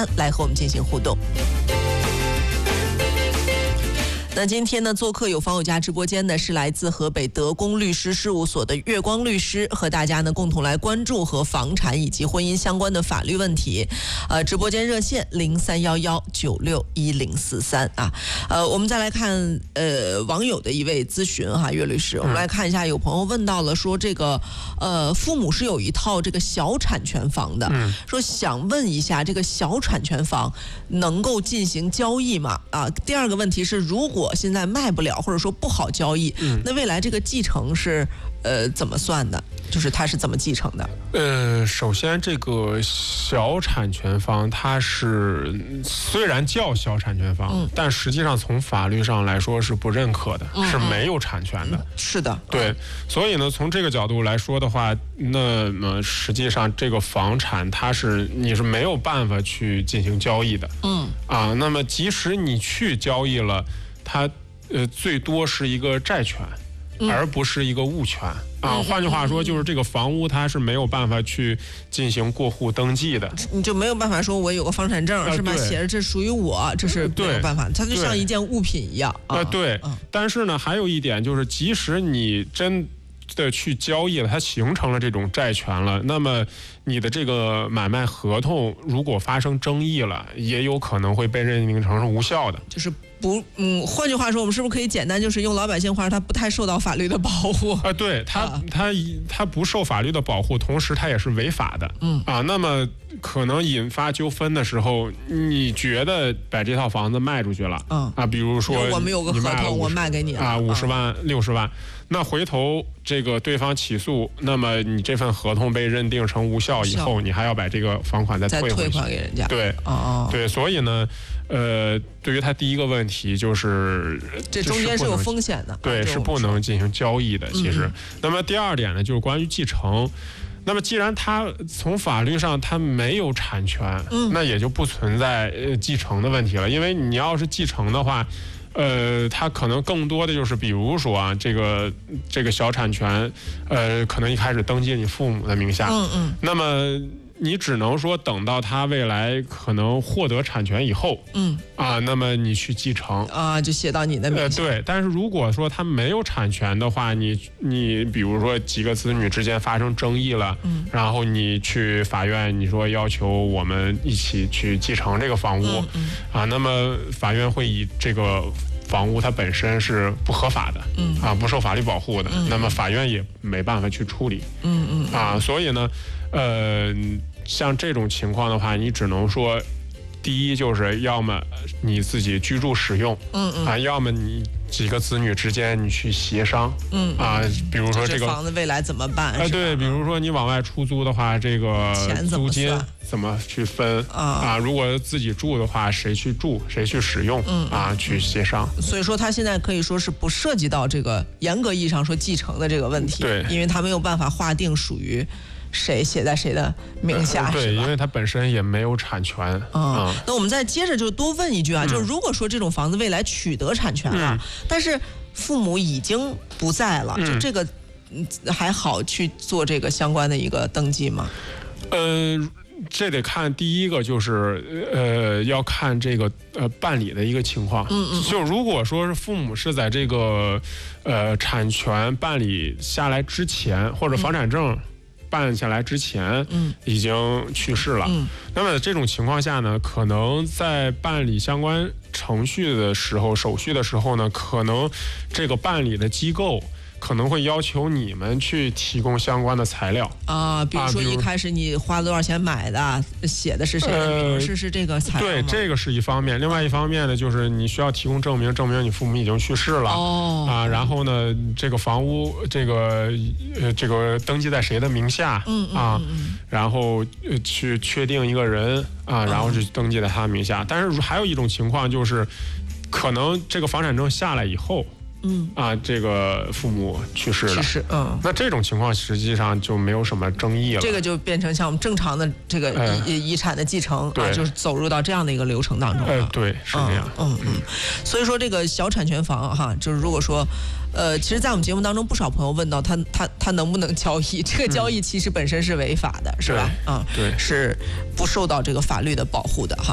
63来和我们进行互动。那今天呢，做客有房有家直播间的是来自河北德公律师事务所的月光律师，和大家呢共同来关注和房产以及婚姻相关的法律问题。直播间热线0311961043啊。我们再来看网友的一位咨询哈，岳律师，我们来看一下，有朋友问到了说这个父母是有一套这个小产权房的，说想问一下这个小产权房能够进行交易吗？啊，第二个问题是，如果现在卖不了或者说不好交易，那未来这个继承是怎么算的？就是它是怎么继承的？ 首先这个小产权房它是虽然叫小产权房，但实际上从法律上来说是不认可的，是没有产权的。 是的， 对。所以呢，从这个角度来说的话，那么实际上这个房产你是没有办法去进行交易的。那么即使你去交易了，它最多是一个债权，而不是一个物权啊。换句话说，就是这个房屋它是没有办法去进行过户登记的， 你就没有办法说我有个房产证是吧？写着这属于我，这是没有办法，它就像一件物品一样啊。 对。但是呢，还有一点就是，即使你真的去交易了，它形成了这种债权了，那么你的这个买卖合同如果发生争议了，也有可能会被认定成是无效的。 就是换句话说，我们是不是可以简单就是用老百姓话，它不太受到法律的保护啊？对，它不受法律的保护，同时它也是违法的。那么可能引发纠纷的时候，你觉得把这套房子卖出去了，比如说我们有个合同，我卖给你了 50万、60万，那回头这个对方起诉，那么你这份合同被认定成无效以后，你还要把这个房款再退回去， 退款给人家。 对，对，所以呢，对于他第一个问题就是这中间是有风险的， 对，是不能进行交易的。其实，那么第二点呢，就是关于继承。那么既然他从法律上他没有产权，那也就不存在继承的问题了。因为你要是继承的话，它可能更多的就是，比如说啊，这个小产权，可能一开始登记你父母的名下，那么你只能说等到他未来可能获得产权以后，那么你去继承就写到你的名下。 对，但是如果说他没有产权的话，你比如说几个子女之间发生争议了，然后你去法院，你说要求我们一起去继承这个房屋，那么法院会以这个房屋它本身是不合法的，不受法律保护的，那么法院也没办法去处理，所以呢，像这种情况的话，你只能说，第一就是要么你自己居住使用，要么你几个子女之间你去协商，比如说这个房子未来怎么办？ 对，比如说你往外出租的话，这个租金怎么去分如果自己住的话，谁去住，谁去使用，去协商。 所以说，他现在可以说是不涉及到这个严格意义上说继承的这个问题， 对， 因为他没有办法划定属于谁写在谁的名下， 对，因为它本身也没有产权。 那我们再接着就多问一句就是如果说这种房子未来取得产权了，但是父母已经不在了，就这个还好去做这个相关的一个登记吗？ 这得看第一个就是要看这个办理的一个情况。就如果说是父母是在这个产权办理下来之前，或者房产证办下来之前已经去世了，那么这种情况下呢，可能在办理相关程序的时候、手续的时候呢，可能这个办理的机构可能会要求你们去提供相关的材料比如说一开始你花了多少钱买的，写的是谁的名，是这个材料吗？ 对，这个是一方面。另外一方面呢，就是你需要提供证明你父母已经去世了然后呢，这个房屋这个登记在谁的名下然后去确定一个人然后去登记在他名下。但是还有一种情况就是，可能这个房产证下来以后。这个父母去世了，那这种情况实际上就没有什么争议了。 这个就变成像我们正常的这个遗产的继承就是走入到这样的一个流程当中了。 对，是这样。 所以说这个小产权房就是如果说，其实，在我们节目当中，不少朋友问到他能不能交易？这个交易其实本身是违法的，是吧？ 对， 是不受到这个法律的保护的